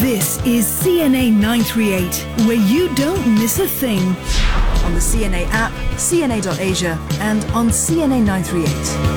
This is CNA 938, where you don't miss a thing. On the CNA app, CNA.Asia, and on CNA 938.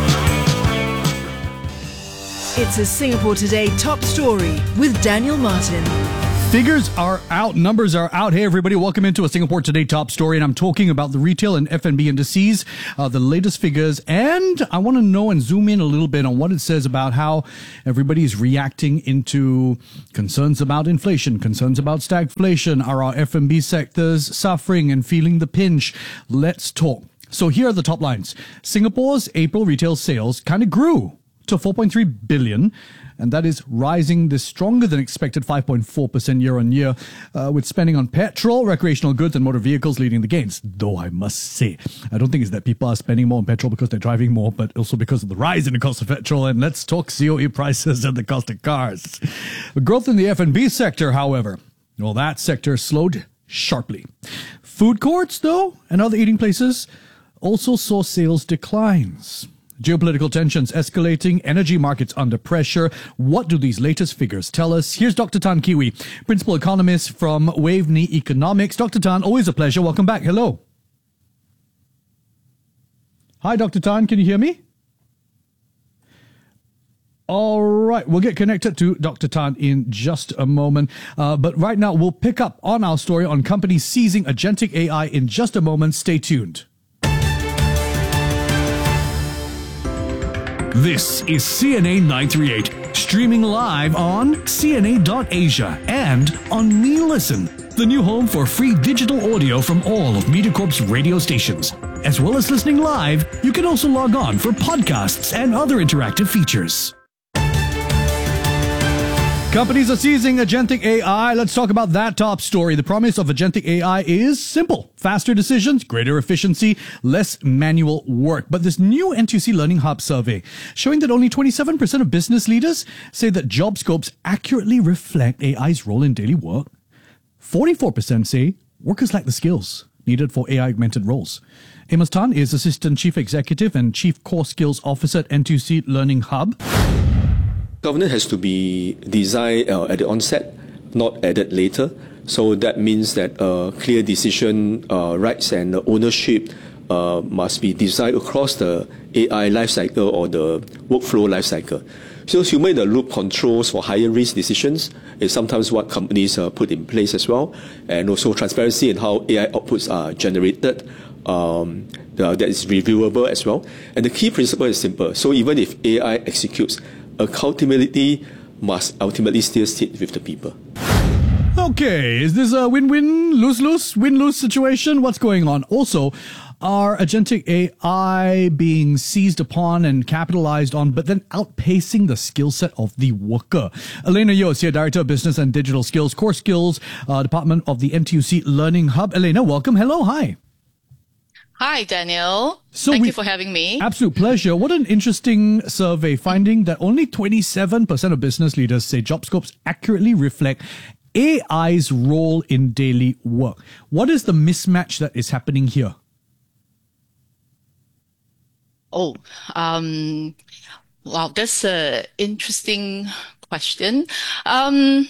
It's a Singapore Today top story with Daniel Martin. Figures are out, numbers are out. Hey everybody, welcome into a Singapore Today top story, and I'm talking about the retail and F&B indices, the latest figures, and I want to know and zoom in a little bit on what it says about how everybody is reacting into concerns about inflation, concerns about stagflation. Are our F&B sectors suffering and feeling the pinch? Let's talk. So here are the top lines. Singapore's April retail sales kind of grew to 4.3 billion, and that is rising this stronger than expected 5.4% year on year, with spending on petrol, recreational goods and motor vehicles leading the gains. Though I must say, I don't think it's that people are spending more on petrol because they're driving more, but also because of the rise in the cost of petrol. And let's talk COE prices and the cost of cars. Growth in the F&B sector, however, well, that sector slowed sharply. Food courts, though, and other eating places also saw sales declines. Geopolitical tensions escalating, energy markets under pressure. What do these latest figures tell us? Here's Dr. Tan Kiwi, Principal Economist from Waveney Economics. Dr. Tan, always a pleasure. Welcome back. Hello. Hi, Dr. Tan. Can you hear me? All right. We'll get connected to Dr. Tan in just a moment. But right now, we'll pick up on our story on companies seizing agentic AI in just a moment. Stay tuned. This is CNA 938, streaming live on CNA.Asia and on Me Listen, the new home for free digital audio from all of MediaCorp's radio stations. As well as listening live, you can also log on for podcasts and other interactive features. Companies are seizing agentic AI. Let's talk about that top story. The promise of agentic AI is simple. Faster decisions, greater efficiency, less manual work. But this new NTUC Learning Hub survey showing that only 27% of business leaders say that job scopes accurately reflect AI's role in daily work. 44% say workers lack the skills needed for AI-augmented roles. Amos Tan is Assistant Chief Executive and Chief Core Skills Officer at NTUC Learning Hub. Governance has to be designed at the onset, not added later. So that means that clear decision rights and ownership must be designed across the AI lifecycle or the workflow lifecycle. So human-in-the-loop controls for higher risk decisions is sometimes what companies put in place as well, and also transparency in how AI outputs are generated. That is reviewable as well. And the key principle is simple. So even if AI executes, accountability must ultimately still sit with the people. Okay, is this a win-win, lose-lose, win-lose situation? What's going on? Also, are agentic AI being seized upon and capitalized on, but then outpacing the skill set of the worker? Elena Yeo is here, Director of Business and Digital Skills, Core Skills Department of the NTUC Learning Hub. Elena, welcome. Hello, hi. Hi, Daniel. Thank you for having me. Absolute pleasure. What an interesting survey, finding that only 27% of business leaders say job scopes accurately reflect AI's role in daily work. What is the mismatch that is happening here? Oh, wow, that's an interesting question. What's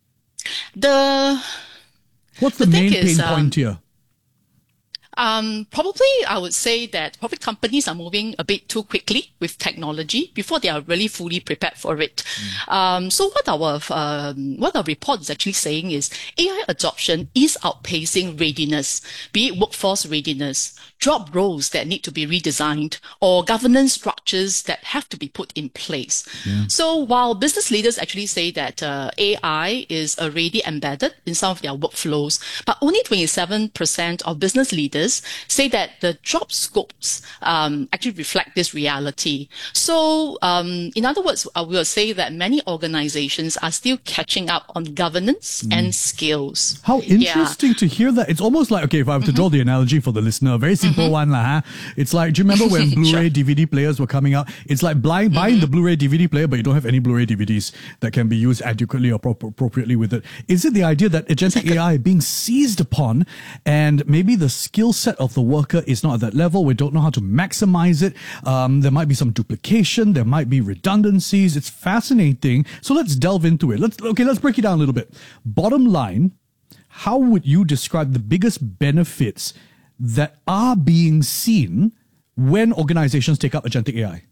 the main pain point here? Probably, I would say that probably companies are moving a bit too quickly with technology before they are really fully prepared for it. So what our report is actually saying is AI adoption is outpacing readiness, be it workforce readiness, job roles that need to be redesigned, or governance structures that have to be put in place. Yeah. So while business leaders actually say that AI is already embedded in some of their workflows, but only 27% of business leaders say that the job scopes actually reflect this reality. So in other words, I will say that many organizations are still catching up on governance and skills. How interesting to hear that. It's almost like, okay, if I have to draw the analogy for the listener, very simple one. It's like, do you remember when Blu-ray DVD players were coming out. It's like buying the Blu-ray DVD player, but you don't have any Blu-ray DVDs that can be used adequately or appropriately with it. Is it the idea that agentic AI being seized upon, and maybe the skill set of the worker is not at that level? We don't know how to maximize it. There might be some duplication. There might be redundancies. It's fascinating. So let's delve into it. Let's break it down a little bit. Bottom line, how would you describe the biggest benefits that are being seen when organizations take up agentic AI?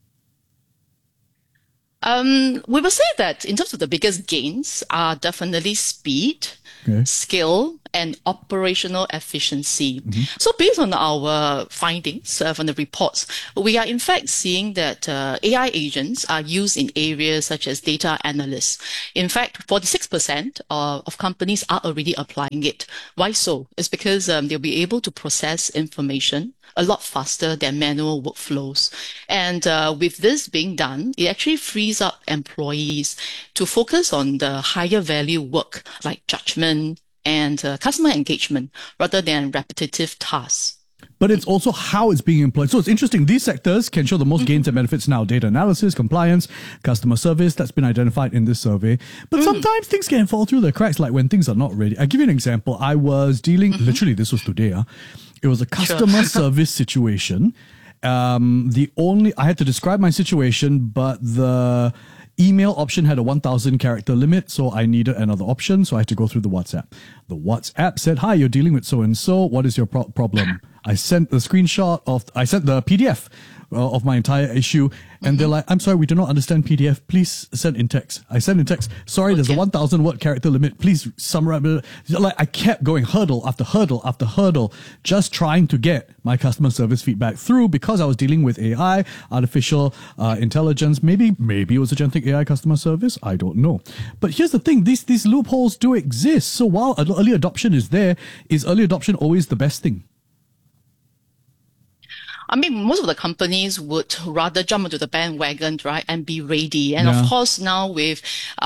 We will say that in terms of the biggest gains are definitely speed, skill, and operational efficiency. So based on our findings from the reports, we are in fact seeing that AI agents are used in areas such as data analysts. In fact, 46% of companies are already applying it. Why so? It's because they'll be able to process information a lot faster than manual workflows. And with this being done, it actually frees up employees to focus on the higher value work like judgment and customer engagement rather than repetitive tasks. But it's also how it's being employed. So it's interesting. These sectors can show the most gains and benefits now. Data analysis, compliance, customer service, that's been identified in this survey. But sometimes things can fall through the cracks, like when things are not ready. I'll give you an example. I was dealing, literally this was today, it was a customer service situation. I had to describe my situation, but the email option had a 1,000 character limit, so I needed another option, so I had to go through the WhatsApp. The WhatsApp said, "Hi, you're dealing with so-and-so. What is your problem?" I sent the PDF of my entire issue, and they're like, "I'm sorry, we do not understand PDF. Please send in text." I sent in text. "Sorry, there's a 1,000 word character limit. Please summarize." Like, I kept going hurdle after hurdle after hurdle, just trying to get my customer service feedback through, because I was dealing with AI, artificial intelligence. Maybe it was agentic AI customer service. I don't know. But here's the thing: these loopholes do exist. So while early adoption is there, is early adoption always the best thing? I mean, most of the companies would rather jump into the bandwagon, right, and be ready. And of course, now with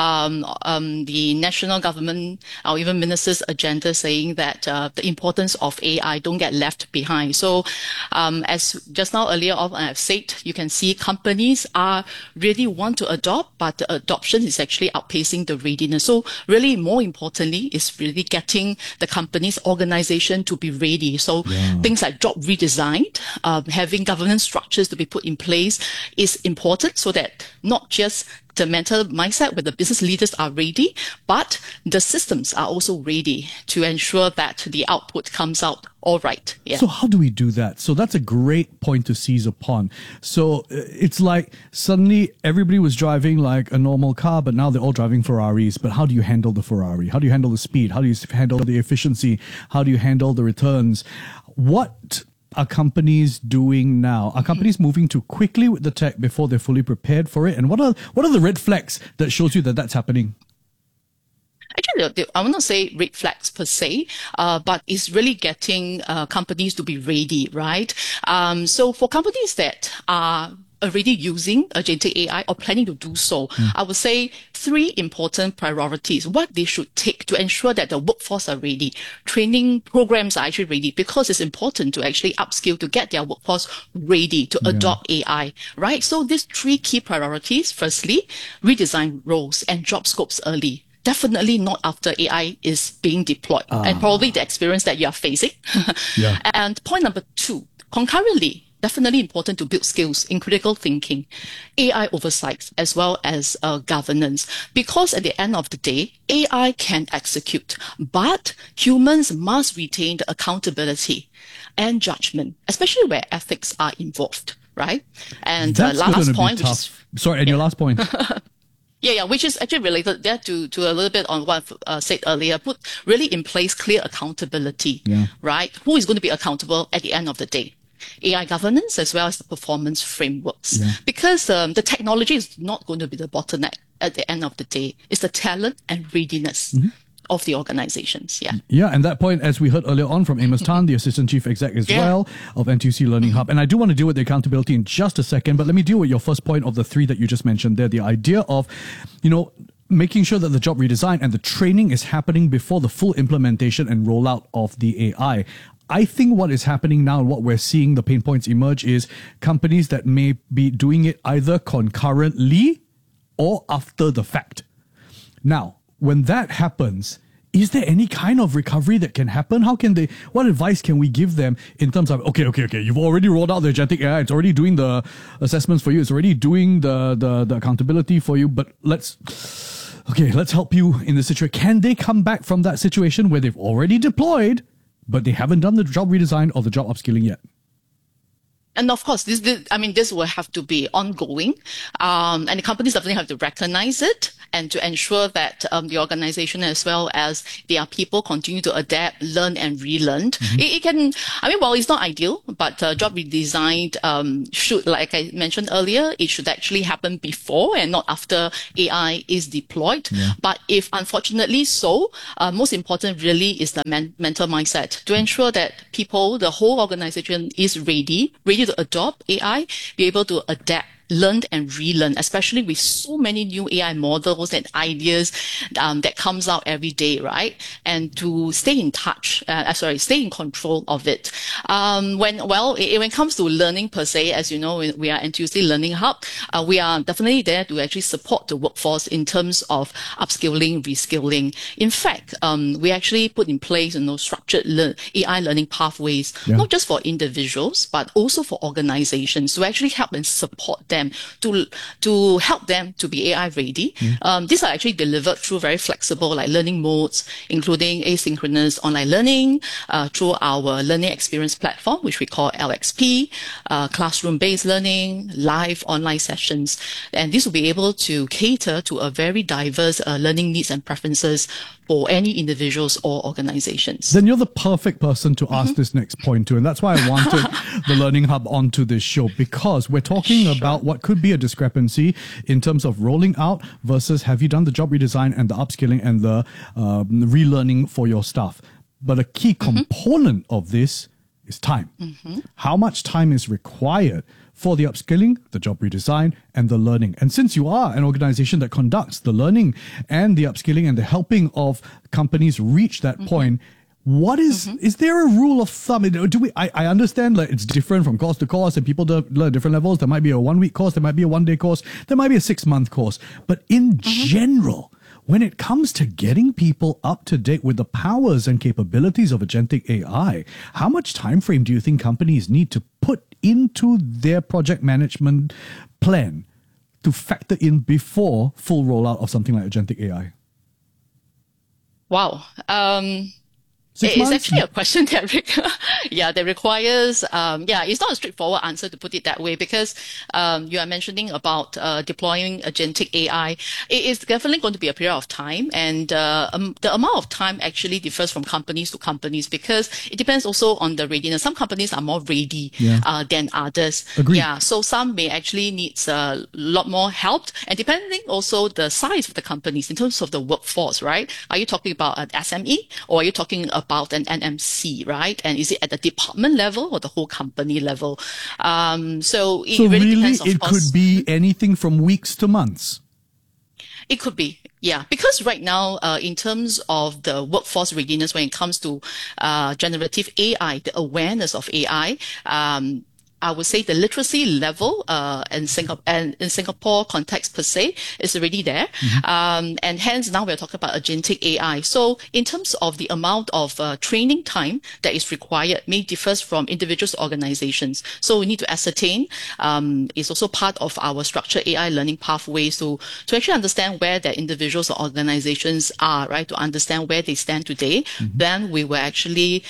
the national government or even ministers' agenda saying that the importance of AI don't get left behind. So, as just now earlier on I've said, you can see companies are really want to adopt, but the adoption is actually outpacing the readiness. So, really, more importantly, is really getting the company's organization to be ready. So, things like job redesign, having governance structures to be put in place is important, so that not just the mental mindset where the business leaders are ready, but the systems are also ready to ensure that the output comes out all right. Yeah. So how do we do that? So that's a great point to seize upon. So it's like suddenly everybody was driving like a normal car, but now they're all driving Ferraris. But how do you handle the Ferrari? How do you handle the speed? How do you handle the efficiency? How do you handle the returns? What are companies doing now? Are companies moving too quickly with the tech before they're fully prepared for it? And what are the red flags that shows you that that's happening? Actually, I will not say red flags per se, but it's really getting companies to be ready, right? So for companies that are already using agentic AI or planning to do so, I would say 3 important priorities, what they should take to ensure that the workforce are ready. Training programs are actually ready, because it's important to actually upskill to get their workforce ready to adopt AI, right? So these 3 key priorities: firstly, redesign roles and job scopes early. Definitely not after AI is being deployed, and probably the experience that you are facing. And point number 2, concurrently, definitely important to build skills in critical thinking, AI oversight, as well as governance. Because at the end of the day, AI can execute, but humans must retain the accountability and judgment, especially where ethics are involved, right? And last point, which is, your last point. Which is actually related there to a little bit on what I said earlier. Put really in place clear accountability, right? Who is going to be accountable at the end of the day? AI governance as well as the performance frameworks. Because the technology is not going to be the bottleneck at the end of the day. It's the talent and readiness of the organizations. And that point, as we heard earlier on from Amos Tan, the Assistant Chief Exec as well of NTUC Learning Hub. And I do want to deal with the accountability in just a second, but let me deal with your first point of the 3 that you just mentioned there. The idea of, making sure that the job redesign and the training is happening before the full implementation and rollout of the AI. I think what is happening now and what we're seeing the pain points emerge is companies that may be doing it either concurrently or after the fact. Now, when that happens, is there any kind of recovery that can happen? What advice can we give them in terms of, okay, you've already rolled out the agentic AI, it's already doing the assessments for you, it's already doing the accountability for you, but let's help you in the situation. Can they come back from that situation where they've already deployed, but they haven't done the job redesign or the job upskilling yet? And of course, this will have to be ongoing. And the companies definitely have to recognize it and to ensure that the organization as well as their people continue to adapt, learn and relearn. While it's not ideal, but job redesign should, like I mentioned earlier, it should actually happen before and not after AI is deployed. Yeah. But if unfortunately so, most important really is the mental mindset to ensure that people, the whole organization is ready to adopt AI, be able to adapt, learn and relearn, especially with so many new AI models and ideas that comes out every day, right? And to stay in control of it. When it comes to learning per se, as you know, we are NTUC Learning Hub. We are definitely there to actually support the workforce in terms of upskilling, reskilling. In fact, we actually put in place, structured AI learning pathways, not just for individuals, but also for organizations to actually help and support them to help them to be AI ready. These are actually delivered through very flexible learning modes, including asynchronous online learning through our learning experience platform, which we call LXP, classroom-based learning, live online sessions. And this will be able to cater to a very diverse learning needs and preferences for any individuals or organizations. Then you're the perfect person to ask this next point to. And that's why I wanted the Learning Hub onto this show, because we're talking about what could be a discrepancy in terms of rolling out versus have you done the job redesign and the upskilling and the relearning for your staff. But a key component of this is time. How much time is required for the upskilling, the job redesign, and the learning? And since you are an organization that conducts the learning and the upskilling and the helping of companies reach that point, what is there a rule of thumb? I understand that it's different from course to course and people learn at different levels. There might be a 1 week course, there might be a 1 day course, there might be a 6 month course. But in general, when it comes to getting people up to date with the powers and capabilities of agentic AI, how much time frame do you think companies need to put into their project management plan to factor in before full rollout of something like agentic AI? Wow. It's actually a question that requires, it's not a straightforward answer to put it that way, because you are mentioning about deploying agentic AI. It is definitely going to be a period of time, and the amount of time actually differs from companies to companies, because it depends also on the readiness. Some companies are more ready than others. Agreed. Yeah, so some may actually need a lot more help, and depending also the size of the companies in terms of the workforce, right? Are you talking about an SME, or are you talking about an NMC, right? And is it at the department level or the whole company level? So it really depends, of course. It could be anything from weeks to months. It could be, yeah. Because right now, in terms of the workforce readiness, when it comes to generative AI, the awareness of AI, I would say the literacy level in Singapore context per se is already there. And hence now we're talking about agentic AI. So in terms of the amount of training time that is required may differ from individuals to organizations. So we need to ascertain, it's also part of our structured AI learning pathways to actually understand where the individuals or organizations are, right? To understand where they stand today. Then we will actually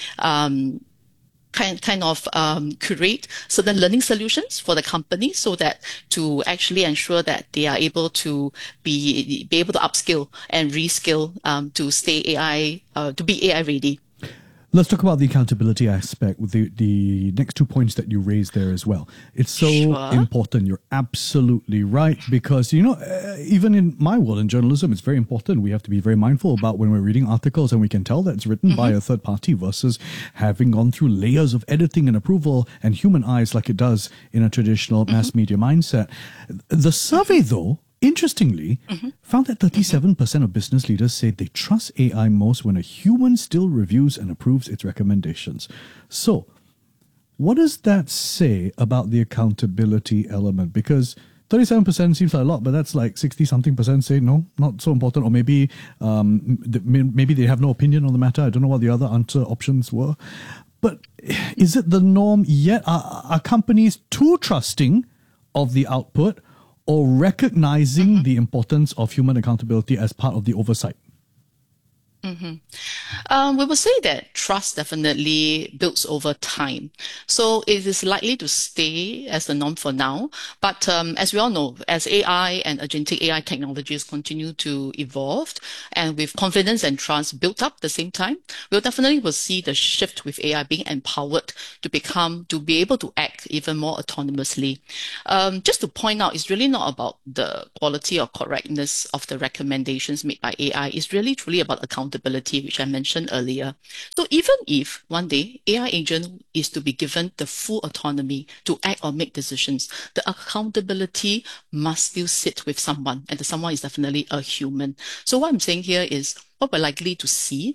curate certain learning solutions for the company, so that to actually ensure that they are able to be able to upskill and reskill to stay AI, to be AI ready. Let's talk about the accountability aspect with the next 2 points that you raised there as well. It's so important. You're absolutely right, because, even in my world, in journalism, it's very important. We have to be very mindful about when we're reading articles and we can tell that it's written by a third party versus having gone through layers of editing and approval and human eyes like it does in a traditional mass media mindset. The survey, though, Interestingly, found that 37% of business leaders say they trust AI most when a human still reviews and approves its recommendations. So, what does that say about the accountability element? Because 37% seems like a lot, but that's like 60-something% say no, not so important, or maybe maybe they have no opinion on the matter. I don't know what the other answer options were. But is it the norm yet? Are companies too trusting of the output, or recognizing the importance of human accountability as part of the oversight? We would say that trust definitely builds over time. So it is likely to stay as the norm for now. But as we all know, as AI and agentic AI technologies continue to evolve, and with confidence and trust built up at the same time, we'll definitely will see the shift with AI being empowered to be able to act even more autonomously. Just to point out, it's really not about the quality or correctness of the recommendations made by AI. It's really truly about accountability, which I mentioned earlier. So even if one day AI agent is to be given the full autonomy to act or make decisions, the accountability must still sit with someone, and the someone is definitely a human. So what I'm saying here is, what we're likely to see,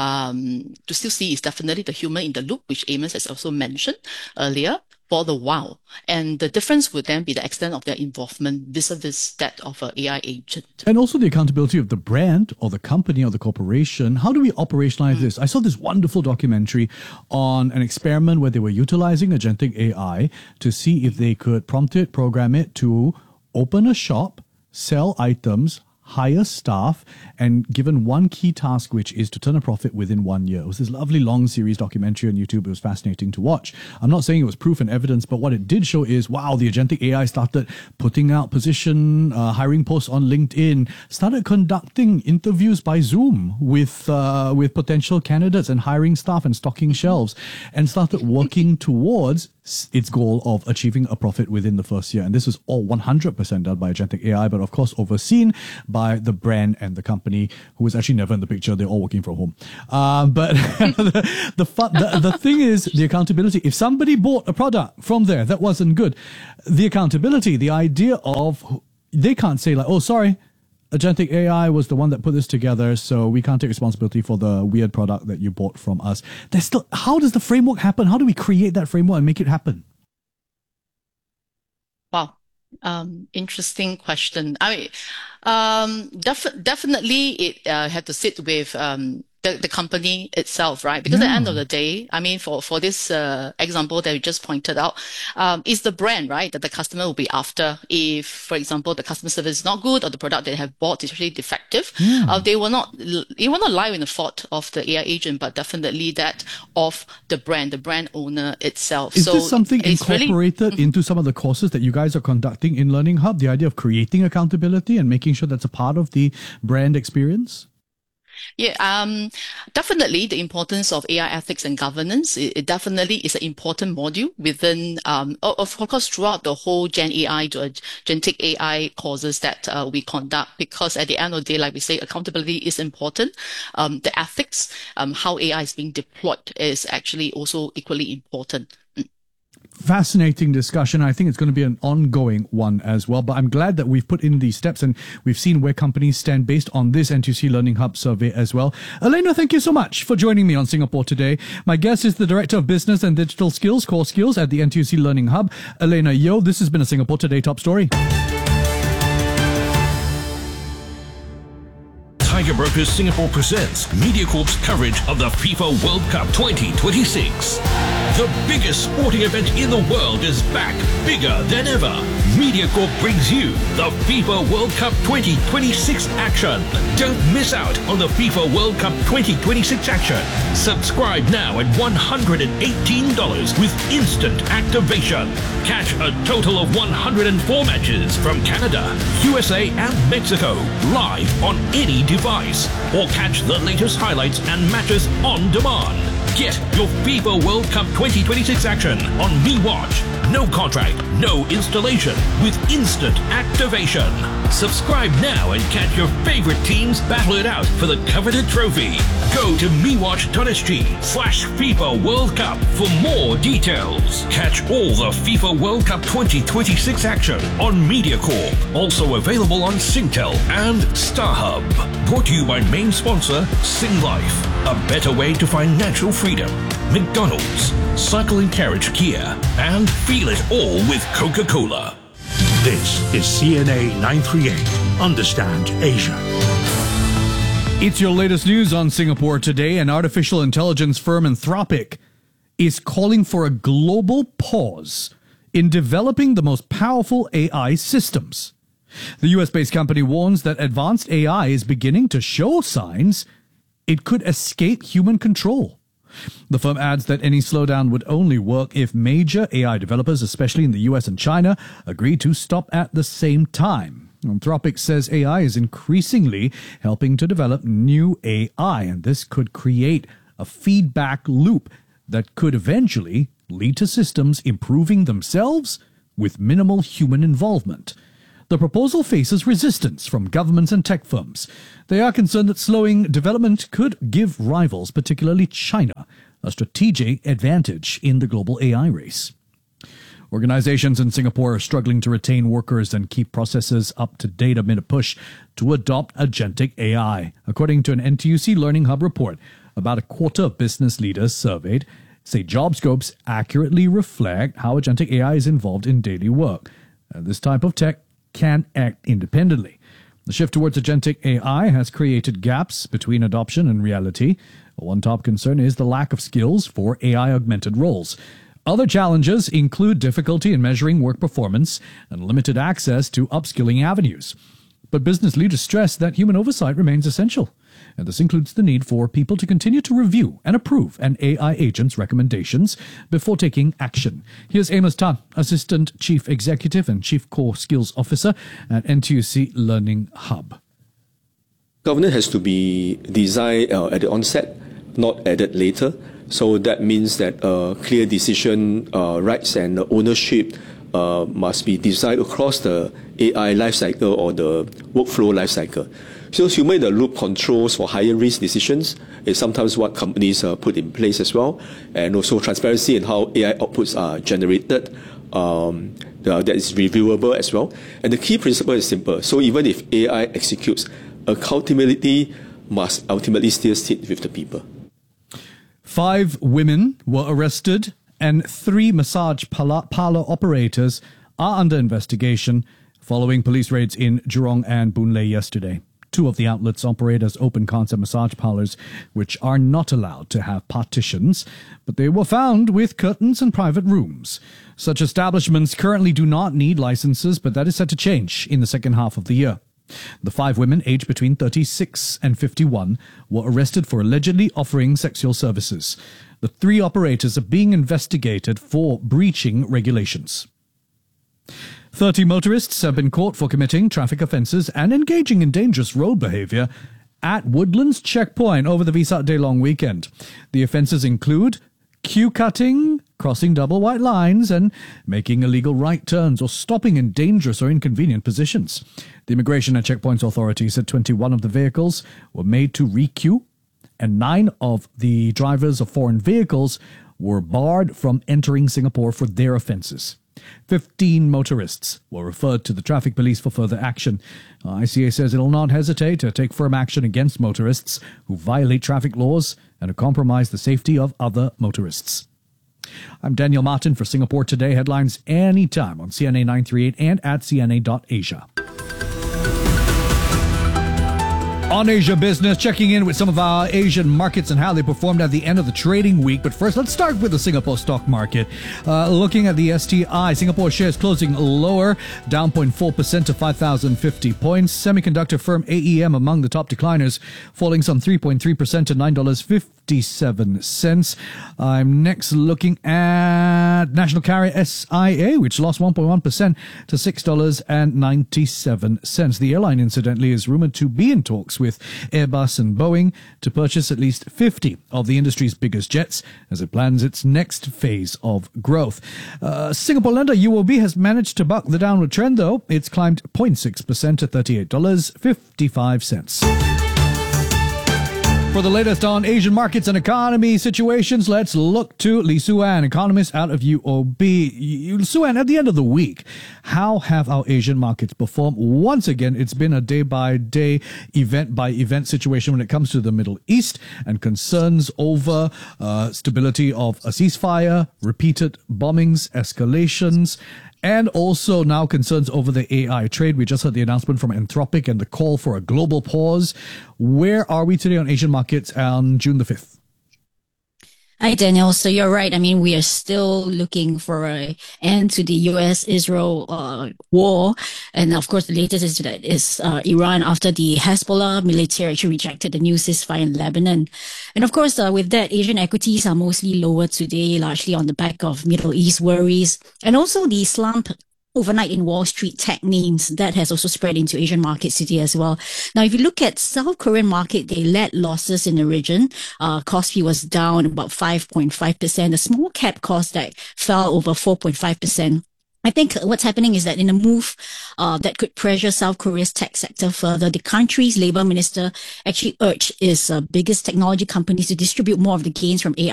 is definitely the human in the loop, which Amos has also mentioned earlier, for the while. And the difference would then be the extent of their involvement vis-a-vis that of an AI agent. And also the accountability of the brand or the company or the corporation. How do we operationalize this? I saw this wonderful documentary on an experiment where they were utilizing agentic AI to see if they could prompt it, program it to open a shop, sell items, hire staff, and given one key task, which is to turn a profit within 1 year. It was this lovely long series documentary on YouTube. It was fascinating to watch. I'm not saying it was proof and evidence, but what it did show is, wow, the agentic AI started putting out position, hiring posts on LinkedIn, started conducting interviews by Zoom with potential candidates and hiring staff and stocking shelves, and started working towards its goal of achieving a profit within the first year. And this was all 100% done by agentic AI, but of course overseen by the brand and the company, who was actually never in the picture. They're all working from home. But the thing is, the accountability. If somebody bought a product from there that wasn't good, the accountability, the idea of, they can't say like, oh, sorry, agentic AI was the one that put this together, so we can't take responsibility for the weird product that you bought from us. There's still, how does the framework happen? How do we create that framework and make it happen? Wow. Interesting question. I mean, definitely it had to sit with the company itself, right? Because at the end of the day, I mean, for this example that we just pointed out, is the brand, right, that the customer will be after. If, for example, the customer service is not good or the product they have bought is actually defective, it will not lie in the fault of the AI agent, but definitely that of the brand owner itself. Is this something incorporated into some of the courses that you guys are conducting in Learning Hub? The idea of creating accountability and making sure that's a part of the brand experience? Yeah, definitely the importance of AI ethics and governance. It definitely is an important module within, of course, throughout the whole Gen AI to agentic AI courses that we conduct, because at the end of the day, like we say, accountability is important. The ethics, how AI is being deployed is actually also equally important. Fascinating discussion. I think it's going to be an ongoing one as well. But I'm glad that we've put in these steps and we've seen where companies stand based on this NTUC Learning Hub survey as well. Elena, thank you so much for joining me on Singapore Today. My guest is the Director of Business and Digital Skills, Core Skills at the NTUC Learning Hub, Elena Yeo. This has been a Singapore Today Top Story. Tiger Brokers Singapore presents MediaCorp's coverage of the FIFA World Cup 2026. The biggest sporting event in the world is back, bigger than ever. MediaCorp brings you the FIFA World Cup 2026 action. Don't miss out on the FIFA World Cup 2026 action. Subscribe now at $118 with instant activation. Catch a total of 104 matches from Canada, USA and Mexico live on any device. Or catch the latest highlights and matches on demand. Get your FIFA World Cup 2026 action on MeWatch, no contract, no installation, with instant activation. Subscribe now and catch your favorite teams battle it out for the coveted trophy. Go to mewatch.sg/FIFA World Cup for more details. Catch all the FIFA World Cup 2026 action on MediaCorp. Also available on Singtel and StarHub. Brought to you by main sponsor SingLife. A better way to financial freedom. McDonald's, Cycle and Carriage Kia, and feel it all with Coca-Cola. This is CNA 938. Understand Asia. It's your latest news on Singapore Today. An artificial intelligence firm, Anthropic, is calling for a global pause in developing the most powerful AI systems. The US-based company warns that advanced AI is beginning to show signs it could escape human control. The firm adds that any slowdown would only work if major AI developers, especially in the US and China, agree to stop at the same time. Anthropic says AI is increasingly helping to develop new AI, and this could create a feedback loop that could eventually lead to systems improving themselves with minimal human involvement. The proposal faces resistance from governments and tech firms. They are concerned that slowing development could give rivals, particularly China, a strategic advantage in the global AI race. Organizations in Singapore are struggling to retain workers and keep processes up to date amid a push to adopt agentic AI. According to an NTUC Learning Hub report, about a quarter of business leaders surveyed say job scopes accurately reflect how agentic AI is involved in daily work. This type of tech can act independently. The shift towards agentic AI has created gaps between adoption and reality. One top concern is the lack of skills for AI-augmented roles. Other challenges include difficulty in measuring work performance and limited access to upskilling avenues. But business leaders stress that human oversight remains essential, and this includes the need for people to continue to review and approve an AI agent's recommendations before taking action. Here's Amos Tan, Assistant Chief Executive and Chief Core Skills Officer at NTUC Learning Hub. Governance has to be designed at the onset, not added later. So that means that clear decision rights and ownership must be designed across the AI lifecycle or the workflow lifecycle. So human-in-the-loop controls for higher risk decisions is sometimes what companies put in place as well, and also transparency in how AI outputs are generated. That is reviewable as well. And the key principle is simple. So even if AI executes, accountability must ultimately still sit with the people. 5 women were arrested and 3 massage parlor operators are under investigation following police raids in Jurong and Boon Lay yesterday. 2 of the outlets operate as open-concept massage parlors, which are not allowed to have partitions, but they were found with curtains and private rooms. Such establishments currently do not need licenses, but that is set to change in the second half of the year. The 5 women, aged between 36 and 51, were arrested for allegedly offering sexual services. The 3 operators are being investigated for breaching regulations. 30 motorists have been caught for committing traffic offences and engaging in dangerous road behaviour at Woodlands Checkpoint over the Vesak Day long weekend. The offences include queue cutting, crossing double white lines, and making illegal right turns or stopping in dangerous or inconvenient positions. The Immigration and Checkpoints Authority said 21 of the vehicles were made to re-queue, and 9 of the drivers of foreign vehicles were barred from entering Singapore for their offences. 15 motorists were referred to the traffic police for further action. ICA says it will not hesitate to take firm action against motorists who violate traffic laws and who compromise the safety of other motorists. I'm Daniel Martin for Singapore Today. Headlines anytime on CNA 938 and at CNA.Asia. On Asia Business, checking in with some of our Asian markets and how they performed at the end of the trading week. But first, let's start with the Singapore stock market. Looking at the STI, Singapore shares closing lower, down 0.4% to 5,050 points. Semiconductor firm AEM among the top decliners, falling some 3.3% to $9.50 $1.67. I'm next looking at national carrier SIA, which lost 1.1% to $6.97. The airline, incidentally, is rumored to be in talks with Airbus and Boeing to purchase at least 50 of the industry's biggest jets as it plans its next phase of growth. Singapore lender UOB has managed to buck the downward trend, though. It's climbed 0.6% to $38.55. For the latest on Asian markets and economy situations, let's look to Lee Su-an, economist out of UOB. Su-an, at the end of the week, how have our Asian markets performed? Once again, it's been a day-by-day, event-by-event situation when it comes to the Middle East and concerns over stability of a ceasefire, repeated bombings, escalations, and also now concerns over the AI trade. We just heard the announcement from Anthropic and the call for a global pause. Where are we today on Asian markets on June the 5th? Hi, Daniel. So you're right. I mean, we are still looking for an end to the US-Israel war. And of course, the latest is that Iran, after the Hezbollah military actually rejected the new ceasefire in Lebanon. And of course, with that, Asian equities are mostly lower today, largely on the back of Middle East worries. And also the slump overnight in Wall Street tech names, that has also spread into Asian markets today as well. Now, if you look at South Korean market, they led losses in the region. Kospi was down about 5.5%. The small cap Kosdaq fell over 4.5%. I think what's happening is that in a move that could pressure South Korea's tech sector further, the country's labor minister actually urged its biggest technology companies to distribute more of the gains from AI